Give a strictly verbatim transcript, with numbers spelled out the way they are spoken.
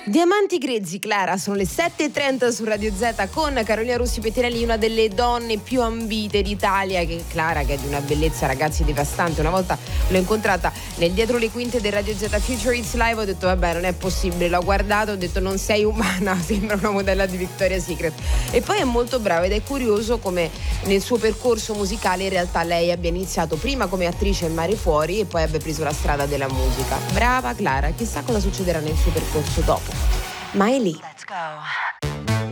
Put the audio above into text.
Diamanti grezzi, Clara, sono le sette e trenta su Radio Z con Carolina Rossi Pettinelli, una delle donne più ambite d'Italia, che Clara, che è di una bellezza, ragazzi, devastante. Una volta l'ho incontrata nel dietro le quinte del Radio Z Future Hits Live, ho detto vabbè, non è possibile, l'ho guardato, ho detto non sei umana, sembra una modella di Victoria's Secret. E poi è molto brava ed è curioso come nel suo percorso musicale in realtà lei abbia iniziato prima come attrice in Mare Fuori e poi abbia preso la strada della musica. Brava Clara, chissà cosa succederà nel suo percorso dopo. Ma è lì. Let's go.